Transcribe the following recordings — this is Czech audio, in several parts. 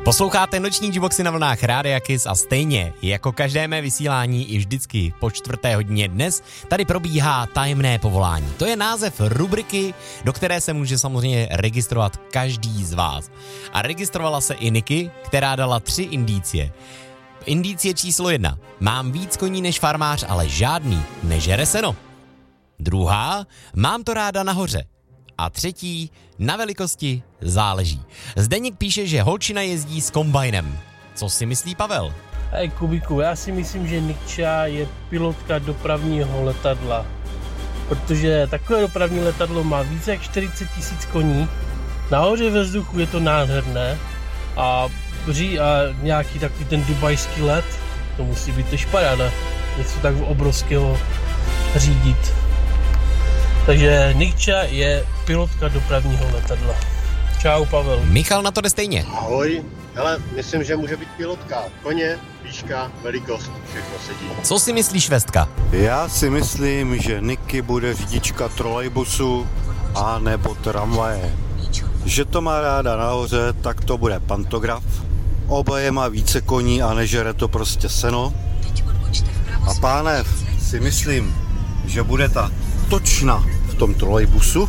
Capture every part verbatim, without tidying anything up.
Posloucháte noční Juboxy na vlnách Rádia Kiss a stejně jako každé mé vysílání i vždycky po čtvrté hodině dnes tady probíhá tajemné povolání. To je název rubriky, do které se může samozřejmě registrovat každý z vás. A registrovala se i Niky, která dala tři indicie. Indicie číslo jedna. Mám víc koní než farmář, ale žádný nežere seno. Druhá. Mám to ráda nahoře. A třetí, na velikosti záleží. Zdeněk píše, že holčina jezdí s kombajnem. Co si myslí Pavel? Hej Kubiku, já si myslím, že Nikča je pilotka dopravního letadla. Protože takové dopravní letadlo má více jak čtyřicet tisíc koní. Nahoře ve vzduchu je to nádherné. A, bří, a nějaký takový ten dubajský let, to musí být tež paráda. Něco tak obrovského řídit. Takže Nikča je pilotka dopravního letadla. Čau, Pavel. Michal na to jde stejně. Ahoj. Hele, myslím, že může být pilotka. Koně, výška, velikost, všechno sedí. Co si myslíš, Vestka? Já si myslím, že Niky bude řidička trolejbusu a nebo tramvaje. Že to má ráda nahoře, tak to bude pantograf. Oboje má více koní a nežere to prostě seno. A pánev si myslím, že bude ta točna v tom trolejbusu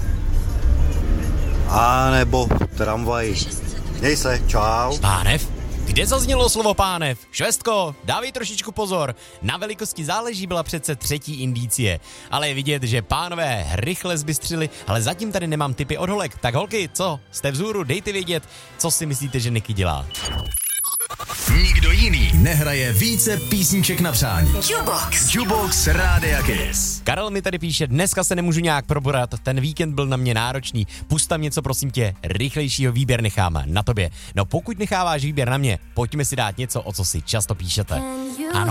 a nebo v tramvaji. Měj se, čau. Pánev? Kde zaznělo slovo pánev? Švestko, dávej trošičku pozor. Na velikosti záleží byla přece třetí indicie. Ale je vidět, že pánové rychle zbystřili, ale zatím tady nemám tipy od holek. Tak holky, co? Jste vzhůru, dejte vědět, co si myslíte, že Niky dělá. Nikdo jiný nehraje více písniček na přání. Jubox. Jubox Rádia Kiss. Karel mi tady píše, dneska se nemůžu nějak proborat, ten víkend byl na mě náročný, pust tam něco, prosím tě, rychlejšího výběr nechám na tobě. No pokud necháváš výběr na mě, pojďme si dát něco, o co si často píšete. Ano.